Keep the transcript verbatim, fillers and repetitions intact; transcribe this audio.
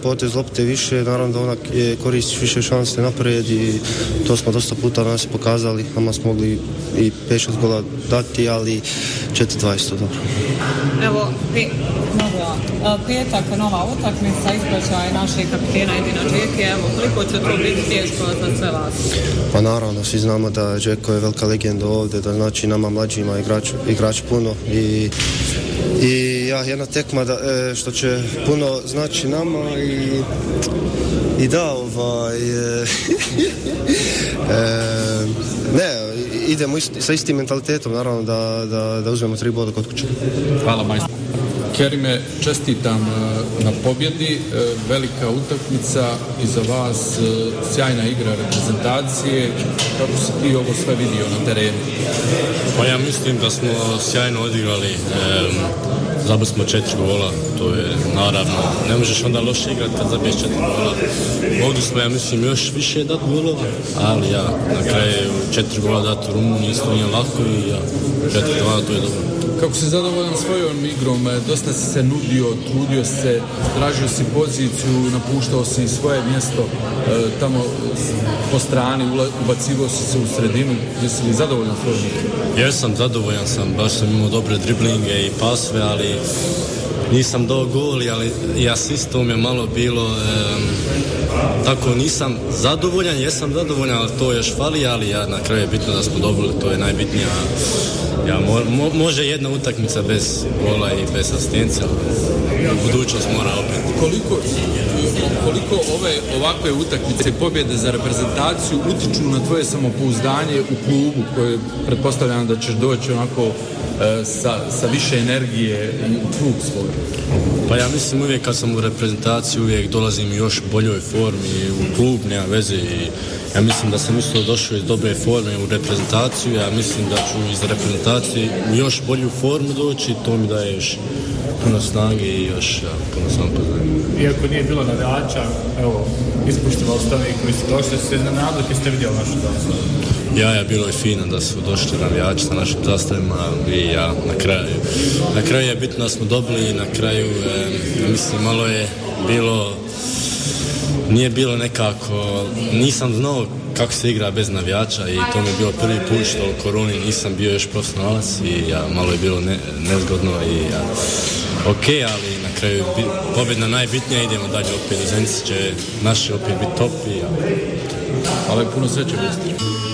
potez lopte više, naravno da ona koristiš više šanse napred i to smo dosta puta nas pokazali, nama smo mogli i pet šest gola dati, ali četiri dva isto dobro. Evo, petak, nova utakmica, ispraćaj naših kapitena Edina Džeke, evo, koliko će to biti teško za sve vas? Pa naravno, svi znamo da Džeko je velika legenda ovdje, da znači nama mlađima igrač, igrač puno i i ja, jedna tekma da, e, što će puno znači nama i, i da, ovaj, e, e, ne, idemo ist, sa istim mentalitetom, naravno da, da, da uzmemo tri boda kod kuće. Hvala majstor. Kerime, čestitam na pobjedi, velika utakmica iza vas, sjajna igra reprezentacije. Kako si ti ovo sve vidio na terenu? Pa ja mislim da smo sjajno odigrali, zabili smo četiri gola, to je naravno, ne možeš onda loše igrati kad zabiješ četiri gola. Mogli smo, ja mislim, još više dati golova, ali ja, na kraju četiri gola dati Rumuniji isto nije lako i ja, četiri dva, to je dobro. Kako si zadovoljan svojom igrom, dosta si se nudio, trudio se, tražio si poziciju, napuštao si svoje mjesto tamo po strani, ubacivao si se u sredinu, jesi li zadovoljan svojom igrom? Jesam, zadovoljan sam, baš sam imao dobre driblinge i pasve, ali nisam dao goli, ali i asistom je malo bilo, um, tako nisam zadovoljan, jesam zadovoljan, ali to još fali, ali ja na kraju je bitno da smo dobili, to je najbitnije. Ja, mo, mo, može jedna utakmica bez gola i bez asistencije, ali budućnost mora opet. Koliko, koliko ove ovakve utakmice, pobjede za reprezentaciju utiču na tvoje samopouzdanje u klubu, koje pretpostavljam da ćeš doći onako sa, sa više energije u klub svoj? Pa ja mislim uvijek kad sam u reprezentaciji uvijek dolazim u još boljoj formi u klub, nema veze i ja mislim da sam isto došao iz dobre forme u reprezentaciju, ja mislim da ću iz reprezentacije u još bolju formu doći, to mi daje još puno snage i još ja, puno samopoznanja. Iako nije bilo navijača, evo, ispuštivali ste ovi koji su došli, ste iznenadili kad ste vidjeli našu zastavu? Ja, ja, bilo je fino da su došli navijači sa našim zastavima i ja, na kraju. Na kraju je bitno da smo dobili, na kraju, e, mislim, malo je bilo, nije bilo nekako, nisam znao kako se igra bez navijača i to mi je bilo prvi put što u koroni nisam bio još profesionalac i ja, malo je bilo ne, nezgodno i ja, ok, ali na kraju pobjedna najbitnija, idemo dalje opet, u Zenici će naši opet biti top i ja. Ali puno sreće, Bistri.